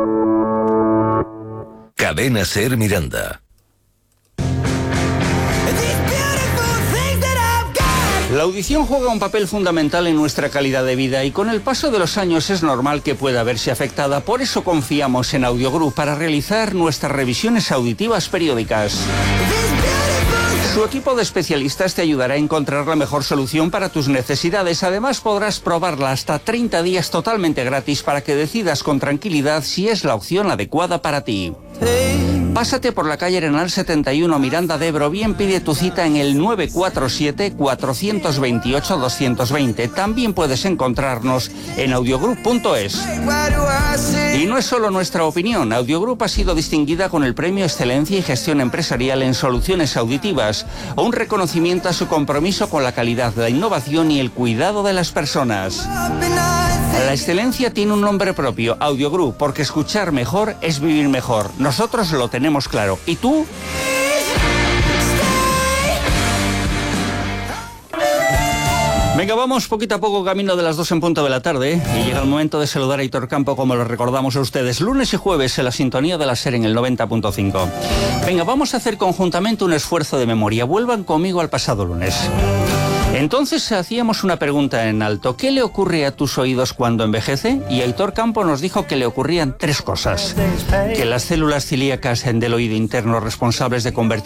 Cadena Ser Miranda. La audición juega un papel fundamental en nuestra calidad de vida y con el paso de los años es normal que pueda verse afectada. Por eso confiamos en Audiogroup para realizar nuestras revisiones auditivas periódicas. Su equipo de especialistas te ayudará a encontrar la mejor solución para tus necesidades. Además, podrás probarla hasta 30 días totalmente gratis para que decidas con tranquilidad si es la opción adecuada para ti. Pásate por la calle Arenal 71, Miranda de Ebro, bien pide tu cita en el 947-428-220. También puedes encontrarnos en audiogroup.es. Y no es solo nuestra opinión, Audiogroup ha sido distinguida con el Premio Excelencia y Gestión Empresarial en Soluciones Auditivas, un reconocimiento a su compromiso con la calidad, la innovación y el cuidado de las personas. La excelencia tiene un nombre propio, Audiogroup, porque escuchar mejor es vivir mejor. Nosotros lo tenemos claro. ¿Y tú? Venga, vamos poquito a poco camino de las 2 en punto de la tarde y llega el momento de saludar a Aitor Campo como lo recordamos a ustedes lunes y jueves en la sintonía de la SER en el 90.5. Venga, vamos a hacer conjuntamente un esfuerzo de memoria. Vuelvan conmigo al pasado lunes. Entonces hacíamos una pregunta en alto. ¿Qué le ocurre a tus oídos cuando envejece? Y Aitor Campo nos dijo que le ocurrían 3 cosas. Que las células cilíacas del oído interno responsables de convertir